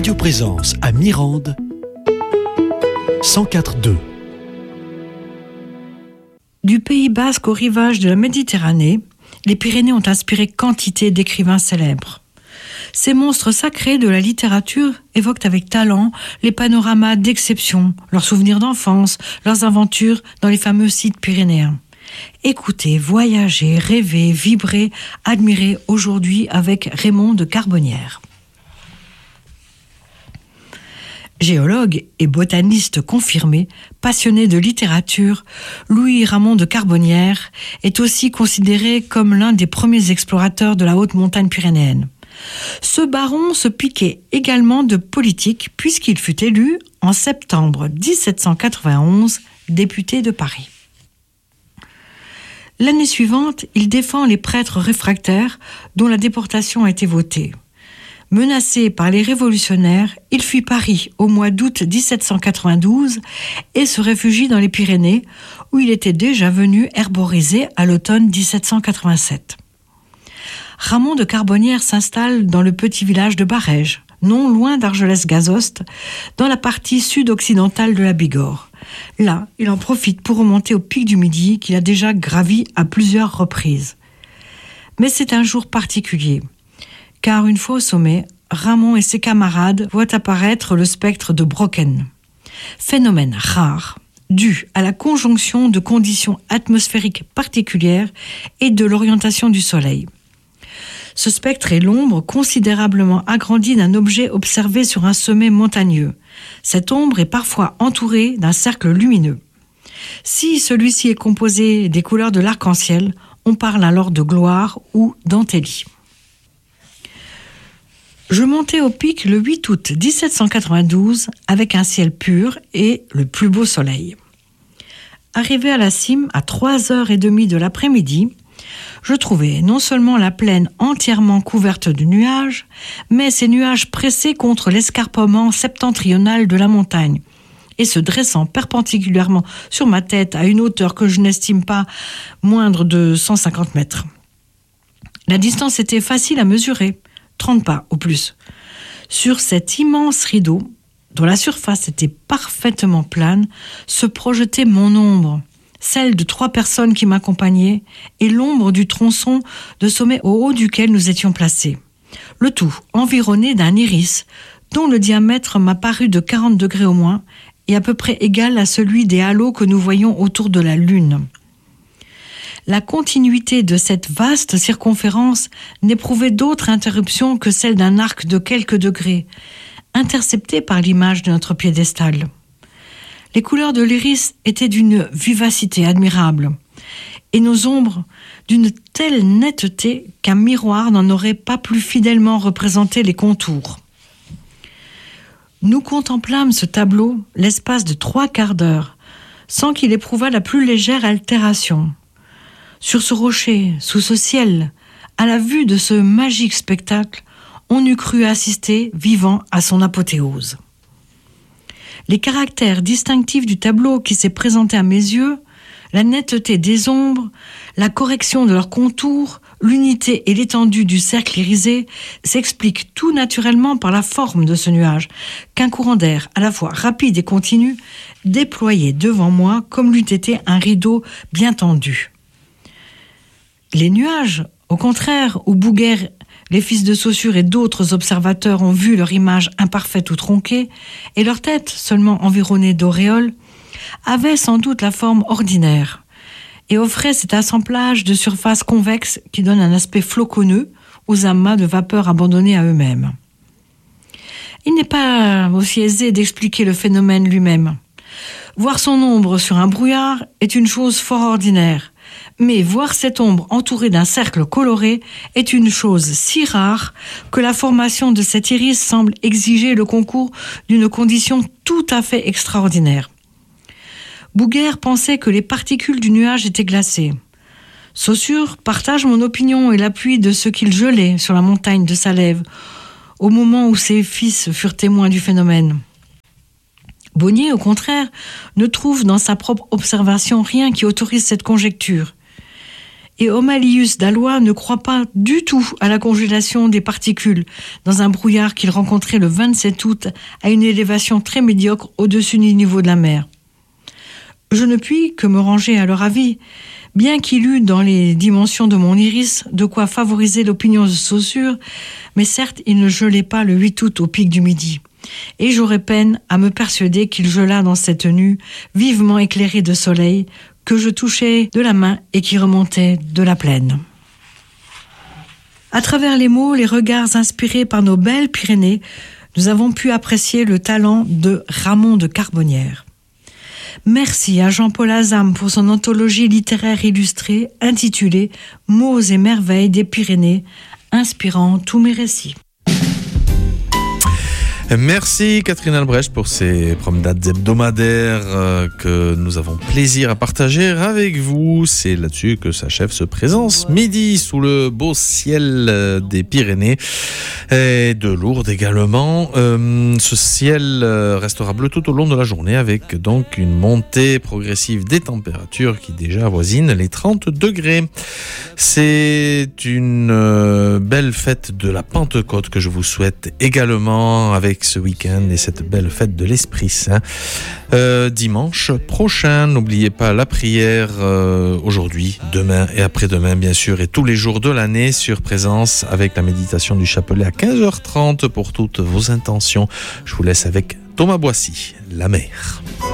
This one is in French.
Radio Présence à Mirande, 104.2. Du Pays basque au rivage de la Méditerranée, les Pyrénées ont inspiré quantité d'écrivains célèbres. Ces monstres sacrés de la littérature évoquent avec talent les panoramas d'exception, leurs souvenirs d'enfance, leurs aventures dans les fameux sites pyrénéens. Écoutez, voyagez, rêvez, vibrez, admirez aujourd'hui avec Raymond de Carbonnières. Géologue et botaniste confirmé, passionné de littérature, Louis-Ramon de Carbonnières est aussi considéré comme l'un des premiers explorateurs de la haute montagne pyrénéenne. Ce baron se piquait également de politique puisqu'il fut élu en septembre 1791 député de Paris. L'année suivante, il défend les prêtres réfractaires dont la déportation a été votée. Menacé par les révolutionnaires, il fuit Paris au mois d'août 1792 et se réfugie dans les Pyrénées où il était déjà venu herboriser à l'automne 1787. Ramon de Carbonnières s'installe dans le petit village de Barèges, non loin d'Argelès-Gazost, dans la partie sud-occidentale de la Bigorre. Là, il en profite pour remonter au pic du Midi qu'il a déjà gravi à plusieurs reprises. Mais c'est un jour particulier, car une fois au sommet, Ramon et ses camarades voient apparaître le spectre de Brocken. Phénomène rare, dû à la conjonction de conditions atmosphériques particulières et de l'orientation du Soleil. Ce spectre est l'ombre considérablement agrandie d'un objet observé sur un sommet montagneux. Cette ombre est parfois entourée d'un cercle lumineux. Si celui-ci est composé des couleurs de l'arc-en-ciel, on parle alors de gloire ou d'antélie. Je montais au pic le 8 août 1792 avec un ciel pur et le plus beau soleil. Arrivé à la cime à 3h30 de l'après-midi, je trouvais non seulement la plaine entièrement couverte de nuages, mais ces nuages pressés contre l'escarpement septentrional de la montagne et se dressant perpendiculairement sur ma tête à une hauteur que je n'estime pas moindre de 150 mètres. La distance était facile à mesurer, 30 pas au plus. Sur cet immense rideau, dont la surface était parfaitement plane, se projetait mon ombre, celle de 3 personnes qui m'accompagnaient et l'ombre du tronçon de sommet au haut duquel nous étions placés. Le tout environné d'un iris dont le diamètre m'a paru de 40 degrés au moins et à peu près égal à celui des halos que nous voyons autour de la Lune. La continuité de cette vaste circonférence n'éprouvait d'autre interruption que celle d'un arc de quelques degrés, intercepté par l'image de notre piédestal. Les couleurs de l'iris étaient d'une vivacité admirable, et nos ombres d'une telle netteté qu'un miroir n'en aurait pas plus fidèlement représenté les contours. Nous contemplâmes ce tableau l'espace de 3 quarts d'heure, sans qu'il éprouvât la plus légère altération. Sur ce rocher, sous ce ciel, à la vue de ce magique spectacle, on eût cru assister, vivant, à son apothéose. Les caractères distinctifs du tableau qui s'est présenté à mes yeux, la netteté des ombres, la correction de leurs contours, l'unité et l'étendue du cercle irisé s'expliquent tout naturellement par la forme de ce nuage, qu'un courant d'air à la fois rapide et continu déployait devant moi comme l'eût été un rideau bien tendu. Les nuages, au contraire, où Bouguer, les fils de Saussure et d'autres observateurs ont vu leur image imparfaite ou tronquée, et leur tête seulement environnée d'auréoles, avaient sans doute la forme ordinaire, et offraient cet assemblage de surfaces convexes qui donne un aspect floconneux aux amas de vapeur abandonnés à eux-mêmes. Il n'est pas aussi aisé d'expliquer le phénomène lui-même. Voir son ombre sur un brouillard est une chose fort ordinaire, mais voir cette ombre entourée d'un cercle coloré est une chose si rare que la formation de cet iris semble exiger le concours d'une condition tout à fait extraordinaire. Bouguer pensait que les particules du nuage étaient glacées. Saussure partage mon opinion et l'appui de ce qu'il gelait sur la montagne de Salève au moment où ses fils furent témoins du phénomène. Bonnier, au contraire, ne trouve dans sa propre observation rien qui autorise cette conjecture. Et Homalius d'Alois ne croit pas du tout à la congélation des particules dans un brouillard qu'il rencontrait le 27 août à une élévation très médiocre au-dessus du niveau de la mer. Je ne puis que me ranger à leur avis, bien qu'il eût dans les dimensions de mon iris de quoi favoriser l'opinion de Saussure, mais certes il ne gelait pas le 8 août au pic du Midi. Et j'aurais peine à me persuader qu'il gela dans cette nue, vivement éclairée de soleil, que je touchais de la main et qui remontait de la plaine. À travers les mots, les regards inspirés par nos belles Pyrénées, nous avons pu apprécier le talent de Ramon de Carbonnières. Merci à Jean-Paul Azam pour son anthologie littéraire illustrée intitulée « Mots et merveilles des Pyrénées », inspirant tous mes récits. Merci Catherine Albrecht pour ces promenades hebdomadaires que nous avons plaisir à partager avec vous. C'est là-dessus que s'achève ce Présence Midi sous le beau ciel des Pyrénées et de Lourdes également. Ce ciel restera bleu tout au long de la journée avec donc une montée progressive des températures qui déjà avoisinent les 30 degrés. C'est une belle fête de la Pentecôte que je vous souhaite également avec ce week-end et cette belle fête de l'Esprit Saint. Dimanche prochain, n'oubliez pas la prière aujourd'hui, demain et après-demain bien sûr et tous les jours de l'année sur Présence avec la méditation du chapelet à 15h30 pour toutes vos intentions. Je vous laisse avec Thomas Boissy, La Mer.